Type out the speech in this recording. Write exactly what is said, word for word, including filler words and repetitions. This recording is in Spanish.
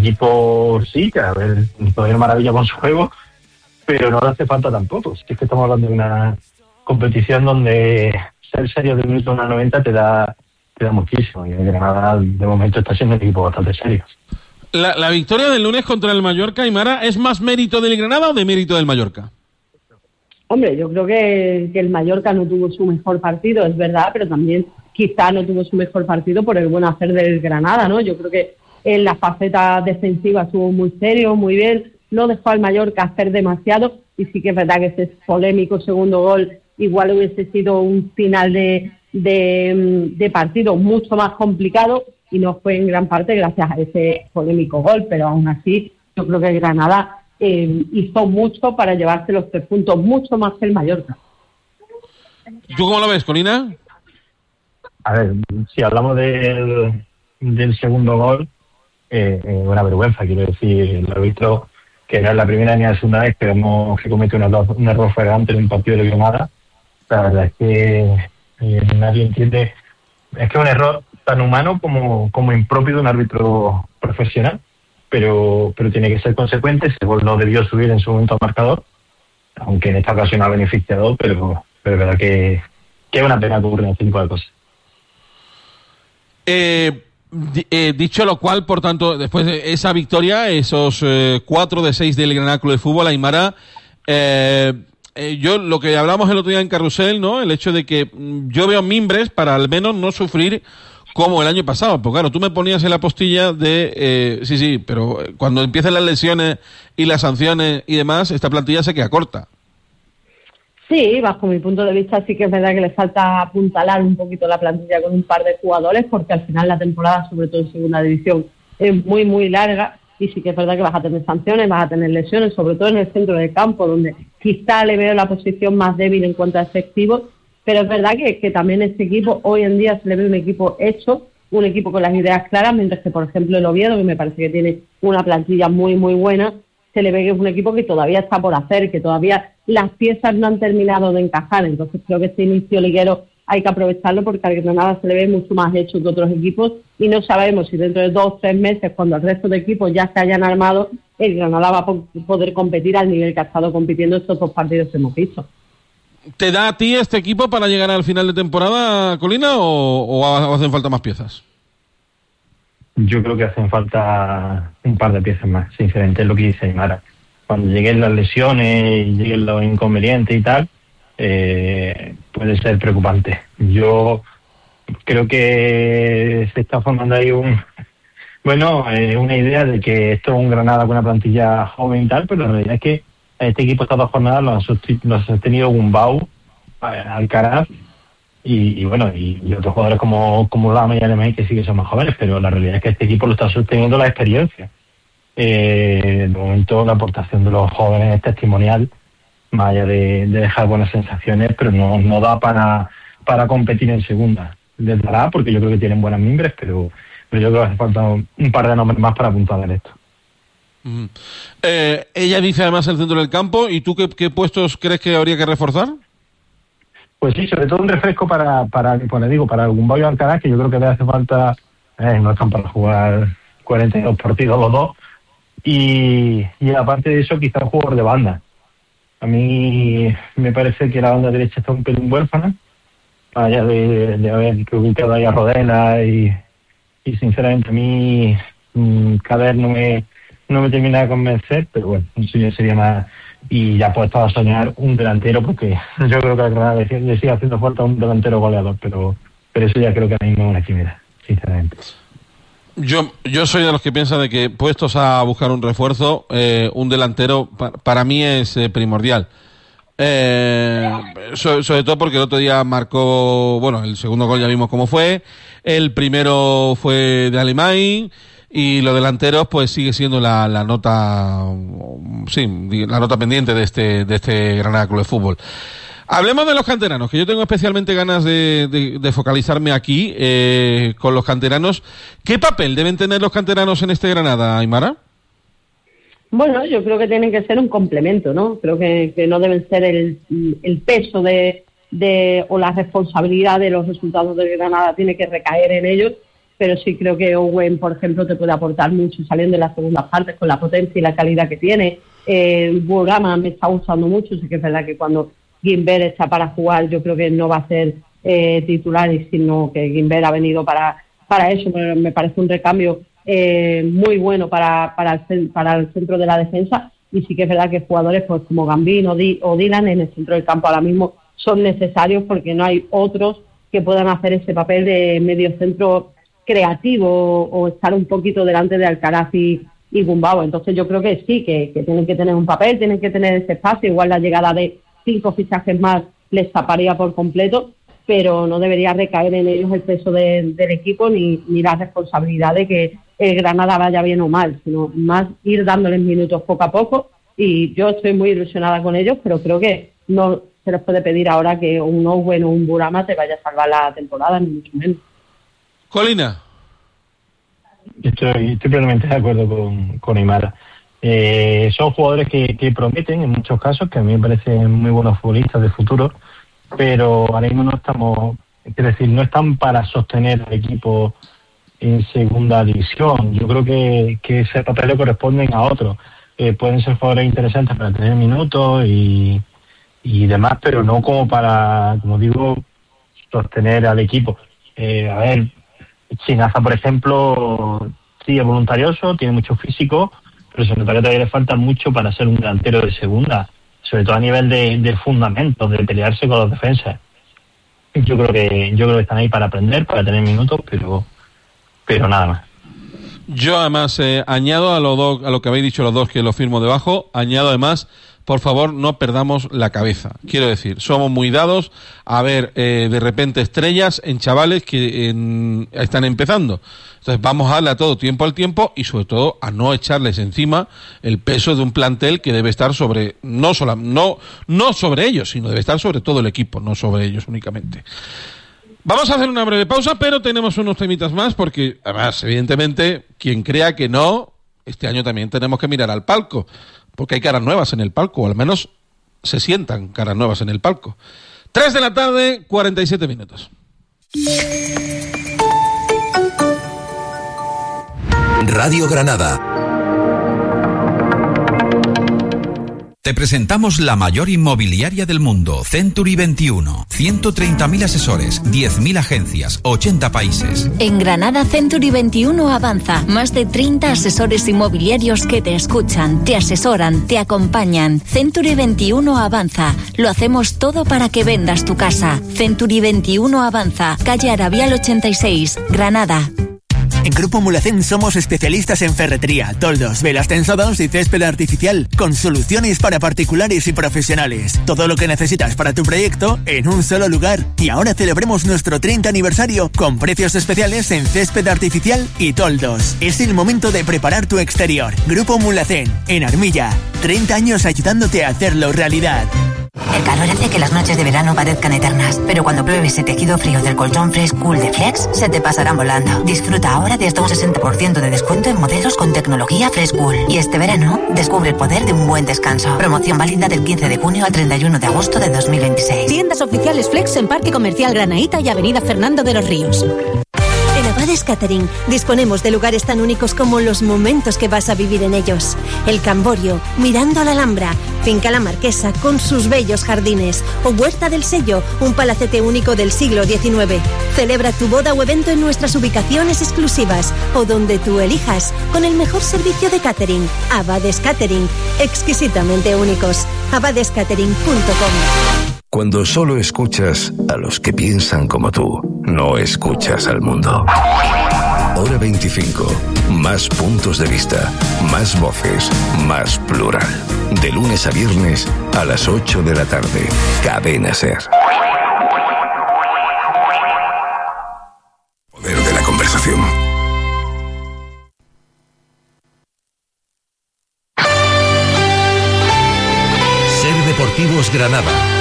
equipo sí, que a ver, todavía es maravilla con su juego, pero no le hace falta tampoco. Si es que estamos hablando de una competición donde ser serio del minuto uno noventa te da, te da muchísimo, y el Granada de momento está siendo un equipo bastante serio. La, la victoria del lunes contra el Mallorca, Aimara, ¿es más mérito del Granada o de mérito del Mallorca? Hombre, yo creo que, que el Mallorca no tuvo su mejor partido, es verdad, pero también quizá no tuvo su mejor partido por el buen hacer del Granada, ¿no? Yo creo que en la faceta defensiva estuvo muy serio, muy bien, no dejó al Mallorca hacer demasiado, y sí que es verdad que ese polémico segundo gol igual hubiese sido un final de, de, de partido mucho más complicado, y no fue en gran parte gracias a ese polémico gol, pero aún así yo creo que el Granada eh, hizo mucho para llevarse los tres puntos, mucho más que el Mallorca. ¿Tú cómo lo ves, Colina? A ver, si hablamos del, del segundo gol, eh, eh, una vergüenza, quiero decir, el árbitro, que no es la primera ni la segunda vez que vemos que comete un error, un error flagrante en un partido de Granada. La verdad es que eh, nadie entiende, es que es un error tan humano como, como impropio de un árbitro profesional, pero pero tiene que ser consecuente. Ese gol no debió subir en su momento al marcador, aunque en esta ocasión ha beneficiado, pero, pero es verdad que, que es una pena que ocurren este tipo de cosas. Eh, eh, dicho lo cual, por tanto, después de esa victoria, esos eh, cuatro de seis del Granada Club de Fútbol, Aimara, eh, eh, yo lo que hablamos el otro día en Carrusel, ¿no? El hecho de que mm, yo veo mimbres para al menos no sufrir como el año pasado, porque claro, tú me ponías en la postilla de, eh, sí, sí, pero cuando empiezan las lesiones y las sanciones y demás, esta plantilla se queda corta. Sí, bajo mi punto de vista sí que es verdad que le falta apuntalar un poquito la plantilla con un par de jugadores, porque al final la temporada, sobre todo en segunda división, es muy, muy larga, y sí que es verdad que vas a tener sanciones, vas a tener lesiones, sobre todo en el centro del campo, donde quizá le veo la posición más débil en cuanto a efectivos, pero es verdad que, que también este equipo, hoy en día se le ve un equipo hecho, un equipo con las ideas claras, mientras que, por ejemplo, el Oviedo, que me parece que tiene una plantilla muy, muy buena, se le ve que es un equipo que todavía está por hacer, que todavía las piezas no han terminado de encajar. Entonces creo que este inicio liguero hay que aprovecharlo, porque al Granada se le ve mucho más hecho que otros equipos, y no sabemos si dentro de dos o tres meses, cuando el resto de equipos ya se hayan armado, el Granada va a poder competir al nivel que ha estado compitiendo estos dos partidos que hemos visto. ¿Te da a ti este equipo para llegar al final de temporada, Colina, o, o hacen falta más piezas? Yo creo que hacen falta un par de piezas más, sinceramente, es lo que dice Aimara. Cuando lleguen las lesiones y lleguen los inconvenientes y tal, eh, puede ser preocupante. Yo creo que se está formando ahí un, bueno, eh, una idea de que esto es un Granada con una plantilla joven y tal, pero la realidad es que este equipo estas dos jornadas lo ha, susti- lo ha sostenido Gumbau, Alcaraz y, y bueno, y, y otros jugadores como, como Lama y Alemán, que sí que son más jóvenes, pero la realidad es que este equipo lo está sosteniendo la experiencia. Eh, de momento la aportación de los jóvenes es testimonial, más allá de, de dejar buenas sensaciones, pero no, no da para, para competir en segunda. Les dará, porque yo creo que tienen buenas mimbres, pero, pero yo creo que hace falta un, un par de nombres más para apuntar esto. Mm. Eh, ella dice además el centro del campo, ¿y tú qué, qué puestos crees que habría que reforzar? Pues sí, sobre todo un refresco para, para pues le digo, para algún Gumbau y Alcaraz, que yo creo que le hace falta, eh, no están para jugar cuarenta y dos partidos los dos, y, y aparte de eso quizá un jugador de banda. A mí me parece que la banda derecha está un pelín huérfana, allá de, de haber ubicado ahí a Rodela, y, y sinceramente a mí mmm, Kader no me no me termina de convencer, pero bueno, eso ya sería más, y ya puesto a soñar un delantero, porque yo creo que a Granada le, le sigue haciendo falta un delantero goleador, pero pero eso ya creo que ahora mismo es una quimera, sinceramente. Yo yo soy de los que piensan de que puestos a buscar un refuerzo, eh, un delantero pa- para mí es eh, primordial. Eh, so, sobre todo porque el otro día marcó, bueno, el segundo gol ya vimos cómo fue, el primero fue de Alemán, y los delanteros pues sigue siendo la, la nota, sí, la nota pendiente de este de este Granada Club de Fútbol. Hablemos de los canteranos, que yo tengo especialmente ganas de, de, de focalizarme aquí eh, con los canteranos. ¿Qué papel deben tener los canteranos en este Granada, Aimara? Bueno, yo creo que tienen que ser un complemento, ¿no? Creo que, que no deben ser el, el peso de, de o la responsabilidad de los resultados de Granada tiene que recaer en ellos, pero sí creo que Owen, por ejemplo, te puede aportar mucho saliendo de las segundas partes con la potencia y la calidad que tiene. Eh, Burama me está gustando mucho, sí que es verdad que cuando Guimbert está para jugar, yo creo que no va a ser eh, titular, sino que Guimbert ha venido para, para eso. Me parece un recambio eh, muy bueno para, para, el, para el centro de la defensa, y sí que es verdad que jugadores pues como Gambino o Dylan en el centro del campo ahora mismo son necesarios, porque no hay otros que puedan hacer ese papel de medio centro creativo o, o estar un poquito delante de Alcaraz y, y Gumbau. Entonces yo creo que sí, que, que tienen que tener un papel, tienen que tener ese espacio. Igual la llegada de cinco fichajes más les taparía por completo, pero no debería recaer en ellos el peso de, del equipo ni, ni la responsabilidad de que el Granada vaya bien o mal, sino más ir dándoles minutos poco a poco. Y yo estoy muy ilusionada con ellos, pero creo que no se les puede pedir ahora que un Owen o un Burama te vaya a salvar la temporada, ni mucho menos. Colina. Estoy, estoy plenamente de acuerdo con, con Aimara. Eh, son jugadores que, que prometen en muchos casos, que a mí me parecen muy buenos futbolistas de futuro, pero ahora mismo no estamos, es decir, no están para sostener al equipo en segunda división. Yo creo que, que ese papel le corresponden a otros. Eh, pueden ser jugadores interesantes para tener minutos y, y demás, pero no como para, como digo, sostener al equipo. Eh, a ver, Chinaza, por ejemplo, sí es voluntarioso, tiene mucho físico, pero se nota que todavía le falta mucho para ser un delantero de segunda, sobre todo a nivel de, de fundamentos, de pelearse con los defensas. Yo creo que yo creo que están ahí para aprender, para tener minutos, pero pero nada más. Yo además eh, añado a lo, do, a lo que habéis dicho los dos, que lo firmo debajo, añado además, por favor, no perdamos la cabeza. Quiero decir, somos muy dados a ver eh, de repente estrellas en chavales que en, están empezando. Entonces vamos a darle a todo tiempo al tiempo y sobre todo a no echarles encima el peso de un plantel que debe estar sobre, no, sola, no, no sobre ellos, sino debe estar sobre todo el equipo, no sobre ellos únicamente. Vamos a hacer una breve pausa, pero tenemos unos temitas más porque, además, evidentemente, quien crea que no, este año también tenemos que mirar al palco, porque hay caras nuevas en el palco, o al menos se sientan caras nuevas en el palco. Tres de la tarde, cuarenta y siete minutos. Radio Granada. Te presentamos la mayor inmobiliaria del mundo, Century veintiuno. ciento treinta mil asesores, diez mil agencias, ochenta países. En Granada, Century veintiuno avanza. Más de treinta asesores inmobiliarios que te escuchan, te asesoran, te acompañan. Century veintiuno avanza. Lo hacemos todo para que vendas tu casa. Century veintiuno avanza. Calle Arabial ochenta y seis, Granada. En Grupo Mulacén somos especialistas en ferretería, toldos, velas tensados y césped artificial, con soluciones para particulares y profesionales. Todo lo que necesitas para tu proyecto en un solo lugar. Y ahora celebremos nuestro treinta aniversario con precios especiales en césped artificial y toldos. Es el momento de preparar tu exterior. Grupo Mulacén, en Armilla. treinta años ayudándote a hacerlo realidad. El calor hace que las noches de verano parezcan eternas, pero cuando pruebes ese tejido frío del colchón Fresh Cool de Flex, se te pasarán volando. Disfruta ahora de hasta un sesenta por ciento de descuento en modelos con tecnología Fresh Cool. Y este verano, descubre el poder de un buen descanso. Promoción válida del quince de junio al treinta y uno de agosto de dos mil veintiséis. Tiendas oficiales Flex en Parque Comercial Granaíta y Avenida Fernando de los Ríos. En Abades Catering disponemos de lugares tan únicos como los momentos que vas a vivir en ellos. El Camborio, mirando a la Alhambra, Finca La Marquesa con sus bellos jardines, o Huerta del Sello, un palacete único del siglo diecinueve. Celebra tu boda o evento en nuestras ubicaciones exclusivas o donde tú elijas, con el mejor servicio de catering. Abades Catering, exquisitamente únicos. abades catering punto com. Cuando solo escuchas a los que piensan como tú, no escuchas al mundo. Hora veinticinco. Más puntos de vista, más voces, más plural. De lunes a viernes a las ocho de la tarde. Cadena Ser. Poder de la conversación. Ser Deportivos Granada.